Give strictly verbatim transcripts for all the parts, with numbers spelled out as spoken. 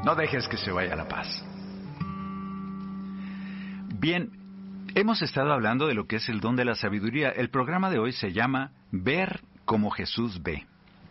No dejes que se vaya la paz. Bien, hemos estado hablando de lo que es el don de la sabiduría. El programa de hoy se llama Ver como Jesús ve.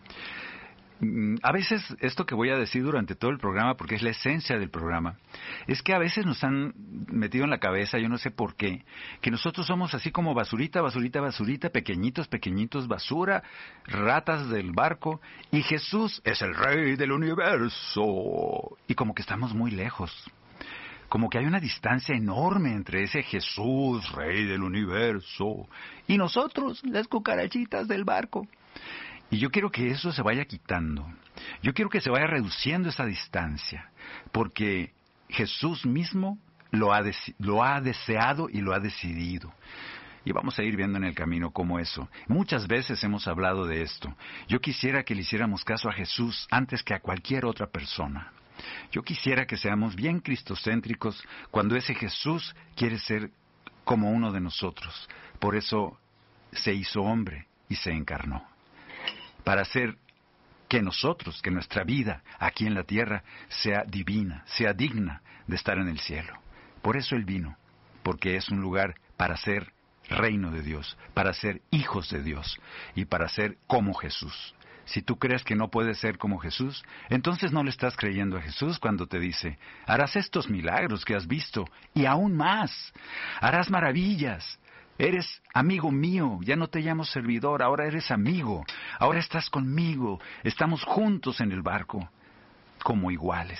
A veces, esto que voy a decir durante todo el programa, porque es la esencia del programa, es que a veces nos han metido en la cabeza, yo no sé por qué, que nosotros somos así como basurita, basurita, basurita, pequeñitos, pequeñitos, basura, ratas del barco, y Jesús es el Rey del universo. Y como que estamos muy lejos. Como que hay una distancia enorme entre ese Jesús, Rey del universo, y nosotros, las cucarachitas del barco. Y yo quiero que eso se vaya quitando. Yo quiero que se vaya reduciendo esa distancia, porque Jesús mismo lo ha, desi- lo ha deseado y lo ha decidido. Y vamos a ir viendo en el camino cómo eso. Muchas veces hemos hablado de esto. Yo quisiera que le hiciéramos caso a Jesús antes que a cualquier otra persona. Yo quisiera que seamos bien cristocéntricos cuando ese Jesús quiere ser como uno de nosotros. Por eso se hizo hombre y se encarnó. Para hacer que nosotros, que nuestra vida aquí en la tierra sea divina, sea digna de estar en el cielo. Por eso Él vino, porque es un lugar para ser reino de Dios, para ser hijos de Dios y para ser como Jesús. Si tú crees que no puedes ser como Jesús, entonces no le estás creyendo a Jesús cuando te dice, harás estos milagros que has visto y aún más, harás maravillas. Eres amigo mío, ya no te llamo servidor, ahora eres amigo, ahora estás conmigo, estamos juntos en el barco, como iguales.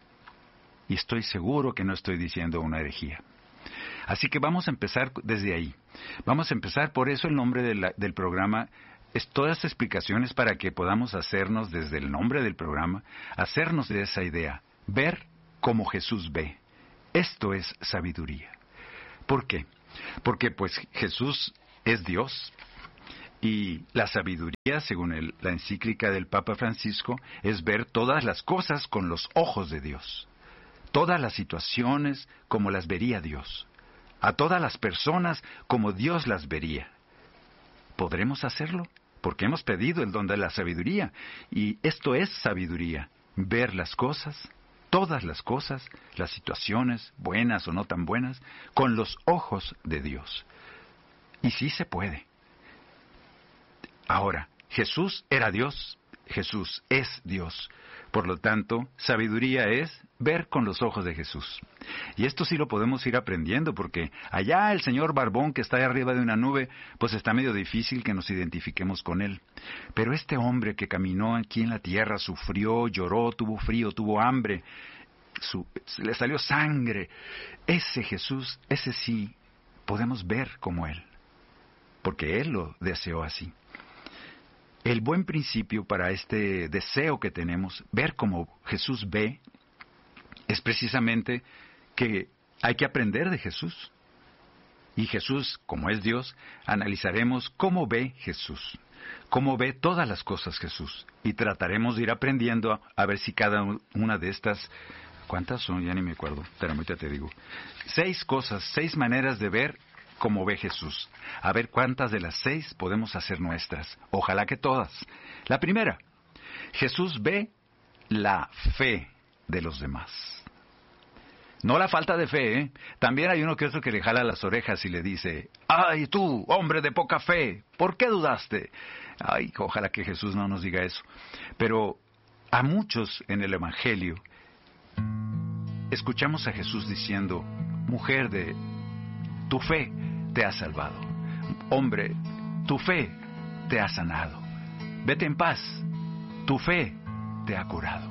Y estoy seguro que no estoy diciendo una herejía. Así que vamos a empezar desde ahí. Vamos a empezar, por eso el nombre de la, del programa es todas explicaciones para que podamos hacernos desde el nombre del programa, hacernos de esa idea, ver como Jesús ve. Esto es sabiduría. ¿Por qué? Porque pues Jesús es Dios y la sabiduría, según el, la encíclica del Papa Francisco, es ver todas las cosas con los ojos de Dios, todas las situaciones como las vería Dios, a todas las personas como Dios las vería. ¿Podremos hacerlo? Porque hemos pedido el don de la sabiduría y esto es sabiduría, ver las cosas, todas las cosas, las situaciones, buenas o no tan buenas, con los ojos de Dios. Y sí se puede. Ahora, Jesús era Dios, Jesús es Dios. Por lo tanto, sabiduría es ver con los ojos de Jesús. Y esto sí lo podemos ir aprendiendo, porque allá el señor Barbón que está ahí arriba de una nube, pues está medio difícil que nos identifiquemos con él. Pero este hombre que caminó aquí en la tierra, sufrió, lloró, tuvo frío, tuvo hambre, su, le salió sangre, ese Jesús, ese sí, podemos ver como él, porque él lo deseó así. El buen principio para este deseo que tenemos, ver como Jesús ve, es precisamente que hay que aprender de Jesús. Y Jesús, como es Dios, analizaremos cómo ve Jesús, cómo ve todas las cosas Jesús. Y trataremos de ir aprendiendo a, a ver si cada una de estas, ¿cuántas son? Ya ni me acuerdo, pero ahorita te digo. Seis cosas, seis maneras de ver como ve Jesús. A ver cuántas de las seis podemos hacer nuestras. Ojalá que todas. La primera, Jesús ve la fe de los demás. No la falta de fe, ¿eh? También hay uno que otro que le jala las orejas y le dice, ¡ay tú, hombre de poca fe! ¿Por qué dudaste? Ay, ojalá que Jesús no nos diga eso. Pero a muchos en el Evangelio escuchamos a Jesús diciendo, mujer de tu fe te ha salvado. Hombre, tu fe te ha sanado. Vete en paz, tu fe te ha curado.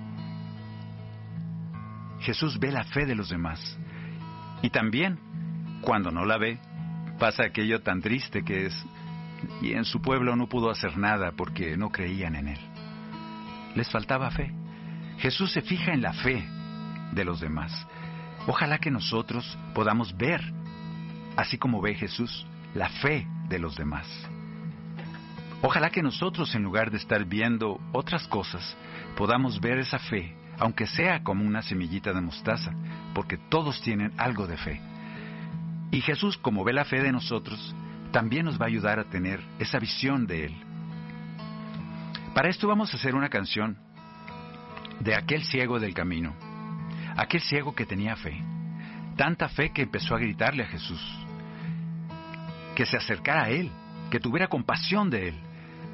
Jesús ve la fe de los demás. Y también, cuando no la ve, pasa aquello tan triste que es, y en su pueblo no pudo hacer nada porque no creían en él. Les faltaba fe. Jesús se fija en la fe de los demás. Ojalá que nosotros podamos ver, así como ve Jesús, la fe de los demás. Ojalá que nosotros, en lugar de estar viendo otras cosas, podamos ver esa fe, aunque sea como una semillita de mostaza, porque todos tienen algo de fe. Y Jesús, como ve la fe de nosotros, también nos va a ayudar a tener esa visión de Él. Para esto vamos a hacer una canción de aquel ciego del camino, aquel ciego que tenía fe, tanta fe que empezó a gritarle a Jesús, que se acercara a él, que tuviera compasión de él.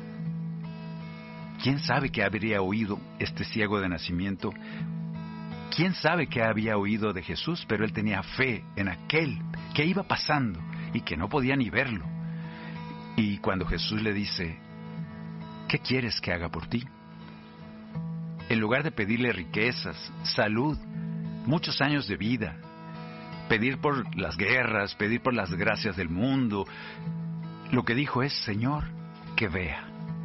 ¿Quién sabe qué habría oído este ciego de nacimiento? ¿Quién sabe qué había oído de Jesús? Pero él tenía fe en aquel que iba pasando y que no podía ni verlo. Y cuando Jesús le dice, ¿qué quieres que haga por ti? En lugar de pedirle riquezas, salud, muchos años de vida, pedir por las guerras, pedir por las gracias del mundo, lo que dijo es, Señor, que vea.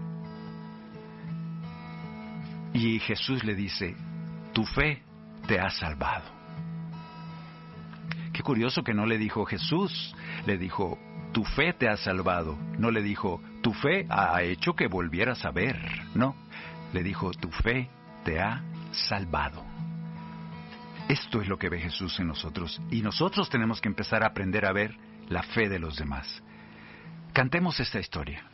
Y Jesús le dice, tu fe te ha salvado. Qué curioso que no le dijo Jesús, le dijo, tu fe te ha salvado. No le dijo, tu fe ha hecho que volvieras a ver. No, le dijo, tu fe te ha salvado. Esto es lo que ve Jesús en nosotros, y nosotros tenemos que empezar a aprender a ver la fe de los demás. Cantemos esta historia.